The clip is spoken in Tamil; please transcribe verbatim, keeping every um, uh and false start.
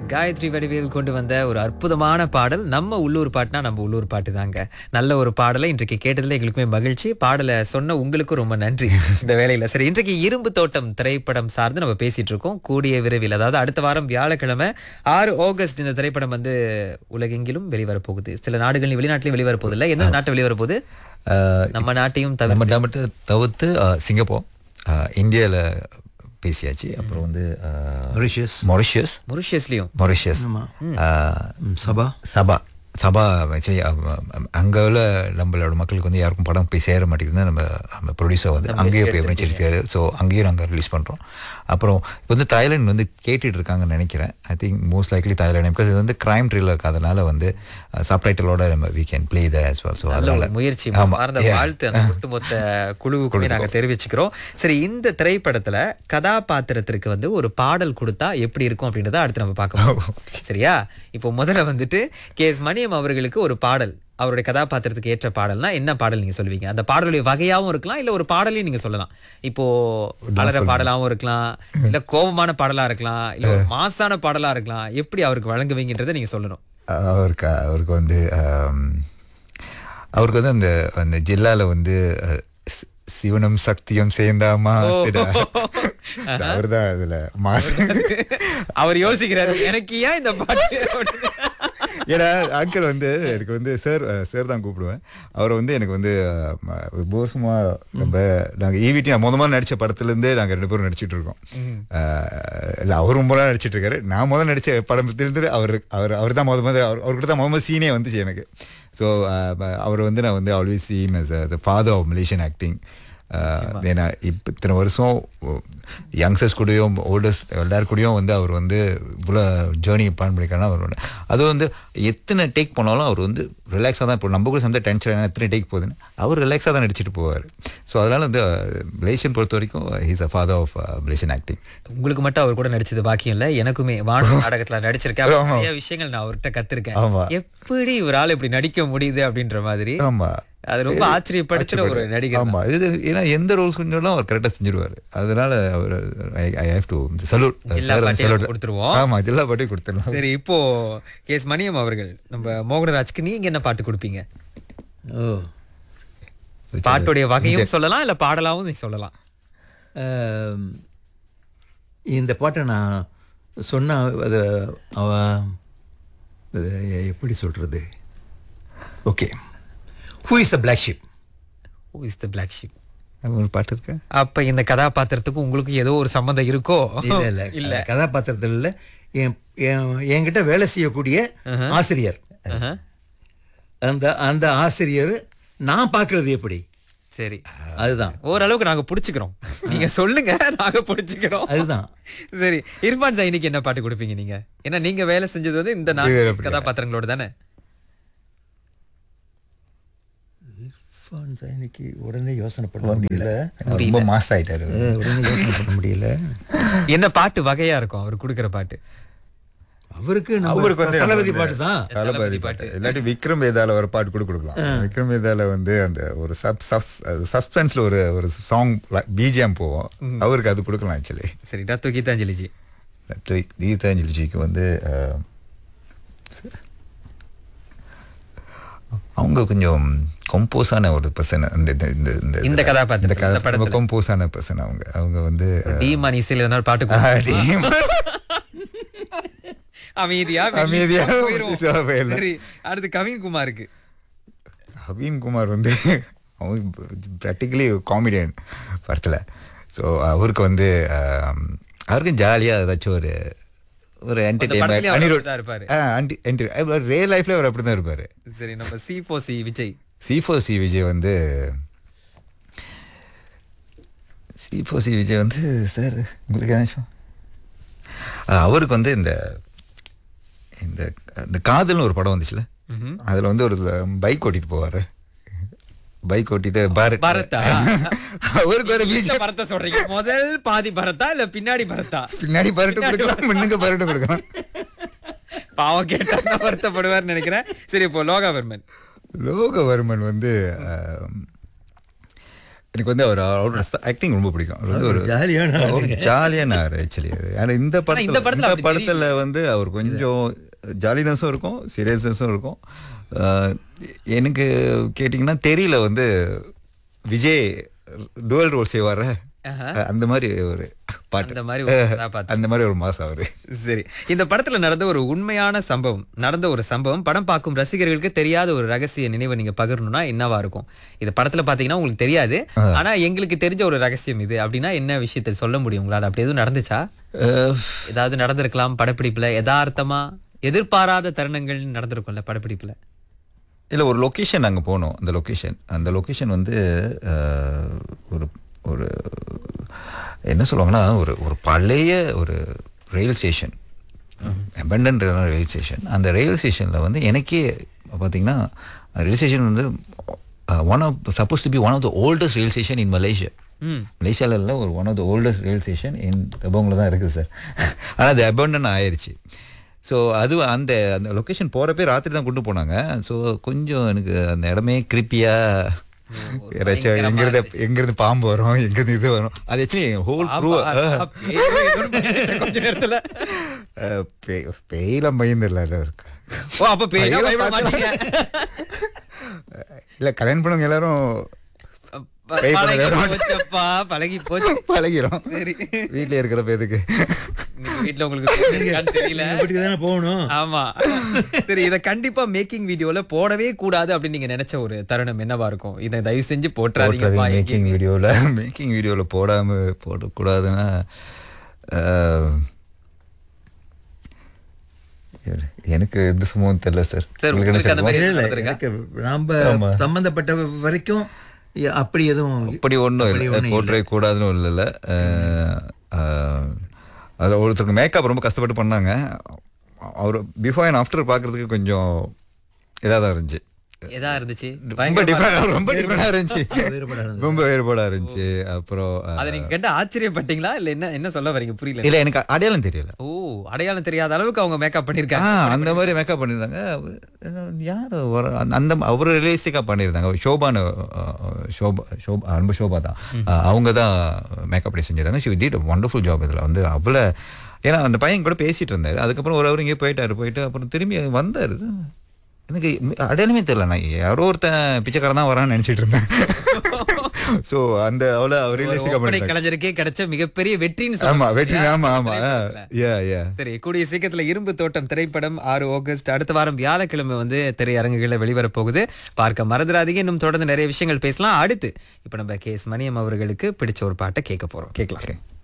காயத்ரி வடிவேல் கொண்டு வந்த ஒரு அற்புதமான பாடல். நம்ம உள்ளூர் பாட்டுனா நம்ம உள்ளூர் பாட்டு தாங்க. நல்ல ஒரு பாடலை இன்றைக்கு கேட்டதுல எங்களுக்குமே மகிழ்ச்சி. பாடலை சொன்ன உங்களுக்கும் ரொம்ப நன்றி இந்த வேளையில. சரி, இன்றைக்கு இரும்பு தோட்டம் திரைப்படம் சார்ந்து நம்ம பேசிட்டு இருக்கோம். கூடிய விரைவில், அதாவது அடுத்த வாரம் வியாழக்கிழமை ஆறு ஆகஸ்ட் இந்த திரைப்படம் வந்து உலகெங்கிலும் வெளிவர போகுது. சில நாடுகளில் வெளிநாட்டிலும் வெளிவர போகுது இல்ல? எந்த நாட்டு வெளிவர போகுது? நம்ம நாட்டையும் தவிர்த்து தவிர்த்து சிங்கப்பூர், இந்தியாவில் பேசியாச்சு. அப்புறம் வந்து மொரிஷியஸ் மொரிஷியஸ் மொரிஷியஸ்லயும் மொரிஷியஸ் சபா சபா சபா ஆக்சுவலி அங்கே உள்ள நம்மளோட மக்களுக்கு வந்து யாருக்கும் படம் போய் சேர மாட்டேங்குதுன்னு நம்ம நம்ம ப்ரொடியூசர் வந்து அங்கேயே போய் முடிச்சிருக்காரு. ஸோ அங்கேயும் நாங்கள் ரிலீஸ் பண்ணுறோம். அப்புறம் இப்போ வந்து தாய்லாந்து வந்து கேட்டுட்டு இருக்காங்கன்னு நினைக்கிறேன். I think most likely Thailand, because இது வந்து கிரைம் த்ரில்லர் இருக்கிறதுனால வந்து சப்டைட்டிலோட நம்ம we can play the as well. So அதனால முயற்சி மார்ந்த வாழ்த்து அந்த ஒட்டுமொத்த குழுவுக்குமே நாங்கள் தெரிவிச்சுக்கிறோம். சரி, இந்த திரைப்படத்தில் கதாபாத்திரத்திற்கு வந்து ஒரு பாடல் கொடுத்தா எப்படி இருக்கும் அப்படின்றத அடுத்து நம்ம பார்க்கணும். சரியா? இப்போ முதல்ல வந்துட்டு கே எஸ் மணியம் அவர்களுக்கு ஒரு பாடல், அவருடைய கதாபாத்திரத்துக்கு ஏற்ற பாடல்னா என்ன பாடல் நீங்க சொல்லுவீங்க? அந்த பாடலுடைய வகையாவும் இருக்கலாம், இல்ல ஒரு பாடலையும் நீங்க சொல்லலாம். இப்போ அலற பாடலாவும் இருக்கலாம், இல்ல கோபமான பாடலா இருக்கலாம், இல்ல ஒரு மாசான பாடலா இருக்கலாம். எப்படி அவருக்கு வழங்குவீங்கன்றதை நீங்க சொல்லணும். அவருக்கு அவருக்கு வந்து அவருக்கு வந்து அந்த அந்த ஜில்லால வந்து சிவனும் சக்தியும் சேர்ந்தாமா அவர்தான் அதுல மாசம் அவர் யோசிக்கிறாரு, எனக்கு ஏன் இந்த பாட்டு. ஏன்னா அங்கிள் வந்து எனக்கு வந்து சார் சார் தான் கூப்பிடுவேன். அவர் வந்து எனக்கு வந்து போசுமா நம்ம நாங்கள் ஈவிட்டி நான் முதல்ல நடித்த படத்துலேருந்தே நாங்கள் ரெண்டு பேரும் நடிச்சிட்டு இருக்கோம். இல்லை, அவர் ரொம்ப நாள் நடிச்சிட்டு இருக்காரு. நான் முதல் நடித்த படத்துலேருந்து அவர் அவர் அவர் தான் முத முதல் அவர் அவர்கிட்ட தான் முகமது சீனே வந்துச்சு எனக்கு. ஸோ அவர் வந்து நான் வந்து always seam as the father of Malaysian acting. ஏன்னா இப்போ இத்தனை வருஷம் யங்ஸ்டர்ஸ் கூடயும் ஓல்டர்ஸ் எல்லாரு கூடயும் வந்து அவர் வந்து இவ்வளோ ஜேர்னி பிளான் பண்ணியிருக்காருன்னா அவர் அது வந்து எத்தனை டேக் பண்ணாலும் அவர் வந்து ரிலாக்ஸாக தான். இப்போ நம்ம கூட சந்த டென்ஷன் எத்தனை டேக் போகுதுன்னு அவர் ரிலாக்ஸாக தான் நடிச்சிட்டு போவார். ஸோ அதனால் வந்து மலேசியன் பொறுத்த வரைக்கும் he's a father of Malaysian acting. உங்களுக்கு மட்டும் அவர் கூட நடிச்சது பாக்கியம் இல்லை, எனக்குமே வான நாடகத்தில் நடிச்சிருக்கேன். நிறைய விஷயங்கள் நான் அவர்கிட்ட கற்றுருக்கேன். ஆமாம், எப்படி இவரால் இப்படி நடிக்க முடியுது அப்படின்ற மாதிரி. ஆமாம், அது ரொம்ப ஆச்சரியப்படுத்துற ஒரு நடிகர். ஆமா, இது ஏன்னா எந்த ரோல் செஞ்சாலும் அவர் கரெக்டா செஞ்சிருவாரு. அதனால அவர் ஐ ஹேவ் டு சலூட் கொடுத்துருவோம். ஆமா, ஜில்லா பாட்டே கொடுத்துடலாம். சரி, இப்போ கே எஸ் மணியம் அவர்கள் நம்ம மோகனராஜ்க்கு நீங்க என்ன பாட்டு கொடுப்பீங்க? ஓ, பாட்டுடைய வகையும் சொல்லலாம், இல்ல பாடலாவும் நீங்க சொல்லலாம். இந்த பாட்டை நான் சொன்ன அது அவ எப்படி சொல்றது? Okay, Who is the black sheep? Who is the black sheep? ஒரு பாட்டு இருக்கு. அப்ப இந்த கதாபாத்திரத்துக்கு உங்களுக்கு ஏதோ ஒரு சம்பந்தம் இருக்கோ? இல்ல இல்ல இல்ல, கதாபாத்திரத்தில் இல்ல, என்கிட்ட வேலை செய்யக்கூடிய ஆசிரியர். அந்த அந்த ஆசிரியர் நான் பார்க்கறது எப்படி? சரி, அதுதான் ஓரளவுக்கு நாங்க புடிச்சுக்கிறோம். நீங்க சொல்லுங்க, நாங்க புடிச்சுக்கிறோம். அதுதான். சரி, இர்ஃபான் சைனிக்கு என்ன பாட்டு கொடுப்பீங்க நீங்க? ஏன்னா நீங்க வேலை செஞ்சது வந்து இந்த கதாபாத்திரங்களோட தானே. இன்னைக்கு உடனே யோசனை பண்ண முடியல, ரொம்ப மாஸ் ஆயிட்டாரு. உடனே யோசனை பண்ண முடியல. என்ன பாட்டு வகையா இருக்கும் அவர் கொடுக்கிற பாட்டு? அவருக்கு அவருக்கு வந்து தளபதி பாட்டு தான். தளபதி பாட்டு இல்லாட்டி விக்ரம் வேதால ஒரு பாட்டு கூட கொடுக்கலாம். விக்ரம் வேதால வந்து அந்த ஒரு சஸ்பென்ஸ்ல ஒரு ஒரு சாங் பிஜிஎம் போவோம், அவருக்கு அது கொடுக்கலாம் ஆக்சுவலி. சரி, டாக்டர் கீதாஞ்சலிஜி கீதாஞ்சலிஜிக்கு வந்து அவங்க கொஞ்சம் கம்போஸான ஒரு பர்சன். இந்த கதாபாத்திரம் கம்போஸான பர்சன் அவங்க. அவங்க வந்து பாட்டு அமைதியா அமைதியா. அடுத்து கவின் குமாருக்கு. கவின் குமார் வந்து பிராக்டிகலி காமெடியன் படத்தில். ஸோ அவருக்கு வந்து அவருக்கும் ஜாலியாக ஏதாச்சும் ஒரு ஒரு என்டர்டெயின்மெண்ட் இருப்பாரு. ரியல் லைஃப்ல அவர் அப்படிதான் இருப்பாரு. சரி, நம்ம C four C Vijay. C four C Vijay வந்து சி ஃபோர் சி விஜய் வந்து சார் உங்களுக்கு ஏதாச்சும் அவருக்கு வந்து இந்த இந்த காதல்னு ஒரு படம் வந்துச்சுல, அதுல வந்து ஒரு பைக் ஓட்டிட்டு போவாரு. பைக் ஓட்டிட்டு பாரத் பரத்தா அவருக்கு ஒரு பரத்தை சொல்றீங்க. முதல் பாதி பரத்தா இல்ல பின்னாடி பரத்தா? பின்னாடி பரட்டும் கொடுக்கலாம், முன்னுக்கு பரட்டும் கொடுக்கலாம். பாவம் கேட்டா வருத்தப்படுவார்னு நினைக்கிறேன். சரி, இப்போ லோகவர்மன். லோகவர்மன் வந்து எனக்கு வந்து அவர் அவரோட ஆக்டிங் ரொம்ப பிடிக்கும். அவர் வந்து ஒரு ஜாலியான ஜாலியான ஆக்சுவலி. ஆனா இந்த இந்த படத்துல படத்துல இந்த அப்படி படத்துல வந்து அவர் கொஞ்சம் ஜாலினஸும் இருக்கும், சீரியஸ்னஸும் இருக்கும். அஹ், எனக்கு கேட்டிங்கன்னா தெரியல வந்து விஜய் டுவல் ரோல் செய்வார அந்த மாதிரி ஒரு பாட்டு, அந்த மாதிரி ஒரு கதாபாத்திரம். அந்த மாதிரி ஒரு மாசம் அவரு. சரி, இந்த படத்துல நடந்த ஒரு உண்மையான சம்பவம், நடந்த ஒரு சம்பவம் படம் பார்க்கும் ரசிகர்களுக்கு தெரியாத ஒரு ரகசிய நினைவை நீங்க பகிரணும்னா என்னவா இருக்கும்? இந்த படத்துல பாத்தீங்கன்னா உங்களுக்கு தெரியாது, ஆனா எங்களுக்கு தெரிஞ்ச ஒரு ரகசியம் இது அப்படின்னா என்ன விஷயத்தை சொல்ல முடியும் உங்களால? அப்படி எதுவும் நடந்துச்சா? அஹ், ஏதாவது நடந்திருக்கலாம் படப்பிடிப்புல, யதார்த்தமா எதிர்பாராத தருணங்கள் நடந்திருக்கும்ல படப்பிடிப்புல? இல்லை, ஒரு லொக்கேஷன் நாங்கள் போனோம். அந்த லொக்கேஷன் அந்த லொக்கேஷன் வந்து அஹ், ஒரு ஒரு என்ன சொல்லுவாங்கன்னா ஒரு ஒரு பழைய ஒரு rail station, abandon rail station. அந்த ரயில் ஸ்டேஷனில் வந்து எனக்கே பார்த்தீங்கன்னா ரயில் ஸ்டேஷன் வந்து one of suppose to be one of the oldest rail station in Malaysia. மலேசியாவில் இல்லை, ஒரு one of the oldest rail station இன் தபோங்கில் தான் இருக்குது சார். ஆனால் அது அபண்டன் ஆயிடுச்சு. ஸோ அது அந்த அந்த லொக்கேஷன் போகிறப்பே ராத்திரி தான் கொண்டு போனாங்க. ஸோ கொஞ்சம் எனக்கு அந்த இடமே கிரிப்பியாக யாராச்சும் எங்கிருந்து எங்கிருந்து பாம்பு வரும், எங்கிருந்து இது வரும், அது ஆக்சுவலி ஹோல் க்ரூ கொஞ்ச நேரத்துல பேயெல்லாம் பயந்துடல இருக்கு. ஓ, அப்ப பேய்னா பயப்பட மாட்டீங்க? இல்லை, கல்யாணம் பண்ணவங்க எல்லாரும் பேய் படம் பழகி வேற போச்சப்பா, பழகி போச்சு. பழகிறோம். சரி, வீட்டில் இருக்கிற பேருக்கு இன்னைக்கு வீட்ல உங்களுக்கு சொல்லிருக்கான்னு தெரியல. வீட்டுக்கு தானே போகணும். ஆமா. சரி, இத கண்டிப்பா மேக்கிங் வீடியோல போடவே கூடாது அப்படின்னு நீங்க நினைச்ச ஒரு தருணம் என்னவா இருக்கும்? இதை தயவு செஞ்சு போட்டுறாதீங்கப்பா. மேக்கிங் வீடியோவில் மேக்கிங் வீடியோவில் போடாமல் போடக்கூடாதுன்னா அஹ், எனக்கு எந்த சம்பவம் தெரியல சார். சார், உங்களுக்கு என்ன உங்களுக்கு அந்த சம்பவம்? மாதிரி இல்ல, நடந்திருக்கா? எனக்கு நாம சம்பந்தப்பட்ட வரைக்கும் எ- அப்படி எதுவும் அப்படி ஒன்றும் அப்படி இல்லை, ஒண்ணும் போட்டே கூடாதுன்னு ஒன்றும் இல்லை. அதில் ஒருத்தருக்கு மேக்கப் ரொம்ப கஷ்டப்பட்டு பண்ணாங்க. அவர் பிஃபோர் அண்ட் ஆஃப்டர் பார்க்கறதுக்கு கொஞ்சம் இதாக தான் இருந்துச்சு. எதா இருந்துச்சு? ரொம்ப டிஃப்ரெண்ட் ரொம்ப டிஃப்ரெண்டாக இருந்துச்சு. வேறுபாடா இருந்தது. ரொம்ப வேறுபாடாக இருந்துச்சு. அப்புறம் அஹ், அதை நீங்க கேட்டு ஆச்சரியப்பட்டீங்களா இல்ல என்ன என்ன சொல்ல வரீங்க? புரியல. இல்லை, எனக்கு அடையாளம் தெரியல. ஓ, அடையாளம் தெரியாத அளவுக்கு அவங்க மேக்கப் ஆ பண்ணிருக்காங்க. அந்த மாதிரி மேக்கப் பண்ணியிருந்தாங்க. யார் ஒரு அந்த அவர் ரியலிஸ்டிக்காக பண்ணியிருந்தாங்க. ஷோபான்னு அஹ், ஷோபா ஷோபா அன்பு ஷோபா தான், அஹ், அவங்க தான் மேக்கப் பண்ணி செஞ்சிருந்தாங்க. She did wonderful job. இதில் வந்து அவ்வளோ, ஏன்னா அந்த பையன் கூட பேசிகிட்டு இருந்தார். அதுக்கப்புறம் ஒரு அவர் இங்கே போயிட்டார். போயிட்டு அப்புறம் திரும்பி வந்தார். எனக்கு அடையாளமே தெரியல. நான் யாரோ ஒருத்தன் பிச்சைக்காரன் தான் வரான்னு நினச்சிட்டு இருந்தேன். ஸோ அந்த அவ்வளோ அவர் ரியலிஸ்டிக்காக ஒப்பனை பண்ணியிருந்தாங்க. கலைஞருக்கே கிடைச்ச மிகப்பெரிய வெற்றின்னு ஆமா, சொல்லலாம். வெற்றி. ஆமா ஆமா திரைப்படத்துல. யா யா சரி, கூடிய சீக்கிரத்துல இரும்பு தோட்டம் திரைப்படம் ஆறு ஆகஸ்ட் அடுத்த வாரம் வியாழக்கிழமை வந்து திரையரங்குகளில் வெளிவர போகுது. பார்க்க மறந்துடாதீங்க. இன்னும் தொடர்ந்து நிறைய விஷயங்கள் பேசலாம். அடுத்து இப்ப நம்ம கே எஸ் மணியம் அவர்களுக்கு பிடிச்ச ஒரு பாட்டை கேட்க போறோம். கேட்கலாம். ஓகே.